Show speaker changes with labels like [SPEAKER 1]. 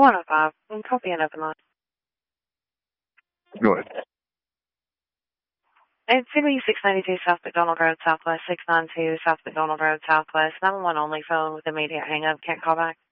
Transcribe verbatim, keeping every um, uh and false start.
[SPEAKER 1] one oh five. Copy and open line.
[SPEAKER 2] Go ahead.
[SPEAKER 1] It's C B six ninety-two South McDonald Road, Southwest, six nine two South McDonald Road, Southwest. nine one one only phone with immediate hang-up. Can't call back.